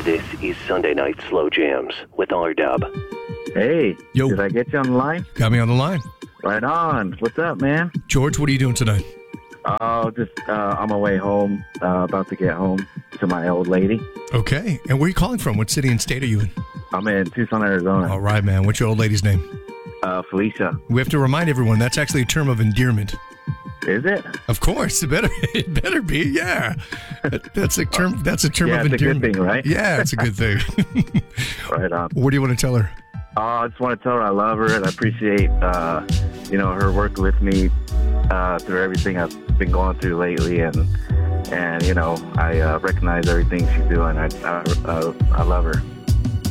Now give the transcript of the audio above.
This is Sunday Night Slow Jams with R-Dub. Hey, Yo. Did I get you on the line? Got me on the line. Right on. What's up, man? George, what are you doing tonight? Oh, just on my way home, about to get home to my old lady. Okay. And where are you calling from? What city and state are you in? I'm in Tucson, Arizona. All right, man. What's your old lady's name? Felicia. We have to remind everyone that's actually a term of endearment. Is it? Of course. It better be. Yeah. That's a term Yeah, of it's a endearment. good thing, right? Yeah, it's a good thing. Right on. What do you want to tell her? I just want to tell her I love her and I appreciate, her work with me through everything I've been going through lately, and I recognize everything she's doing. I love her.